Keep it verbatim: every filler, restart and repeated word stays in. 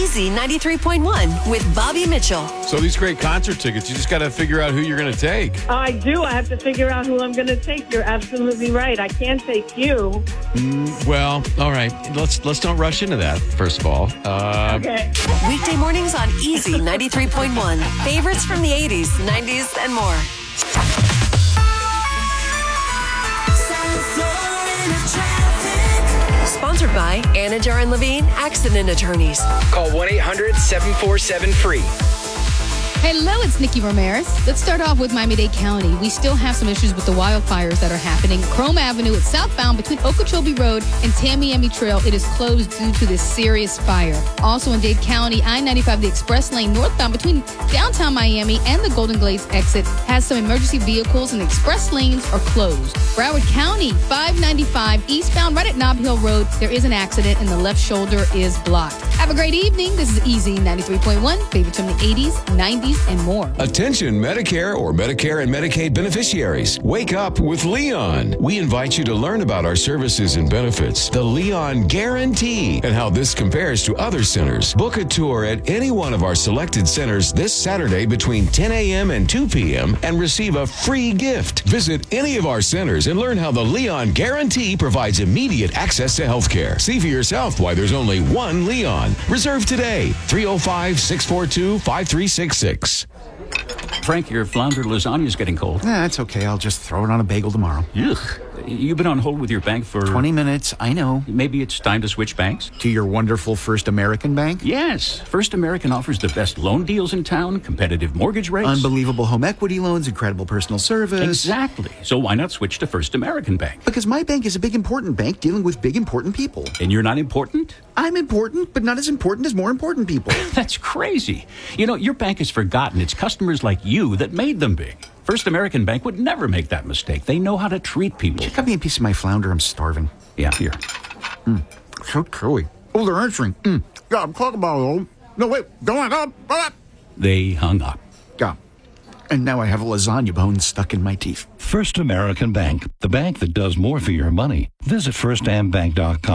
Easy ninety-three point one with Bobby Mitchell. So these great concert tickets, you just got to figure out who you're going to take. I do. I have to figure out who I'm going to take. You're absolutely right. I can't take you. Mm, well, all right. Let's let's don't rush into that, first of all. Uh, Okay. Weekday mornings on Easy ninety-three point one. Favorites from the eighties, nineties, and more. Sponsored by Anajar and Levine Accident Attorneys. Call one eight hundred seven four seven free. Hello, it's Nikki Ramirez. Let's start off with Miami-Dade County. We still have some issues with the wildfires that are happening. Chrome Avenue is southbound between Okeechobee Road and Tamiami Trail. It is closed due to this serious fire. Also in Dade County, I ninety-five, the express lane northbound between downtown Miami and the Golden Glades exit has some emergency vehicles and the express lanes are closed. Broward County, five ninety-five eastbound right at Nob Hill Road. There is an accident and the left shoulder is blocked. Have a great evening. This is Easy ninety-three point one. Favorites from the eighties, nineties, and more. Attention Medicare or Medicare and Medicaid beneficiaries. Wake up with Leon. We invite you to learn about our services and benefits, the Leon Guarantee, and how this compares to other centers. Book a tour at any one of our selected centers this Saturday between ten a.m. and two p.m. and receive a free gift. Visit any of our centers and learn how the Leon Guarantee provides immediate access to health care. See for yourself why there's only one Leon. Reserve today. three oh five, six four two, five three six six. Frank, your flounder lasagna is getting cold. Nah, it's okay. I'll just throw it on a bagel tomorrow. Ugh. You've been on hold with your bank for... twenty minutes, I know. Maybe it's time to switch banks? To your wonderful First American Bank? Yes. First American offers the best loan deals in town, competitive mortgage rates. Unbelievable home equity loans, incredible personal service. Exactly. So why not switch to First American Bank? Because my bank is a big, important bank dealing with big, important people. And you're not important? I'm important, but not as important as more important people. That's crazy. You know, your bank has forgotten it's customers like you that made them big. First American Bank would never make that mistake. They know how to treat people. Cut me a piece of my flounder. I'm starving. Yeah, here. Mm, so chewy. Oh, they're answering. Mm. Yeah, I'm talking about it. No, wait. Go on up. up. They hung up. Yeah. And now I have a lasagna bone stuck in my teeth. First American Bank, the bank that does more for your money. Visit first am bank dot com.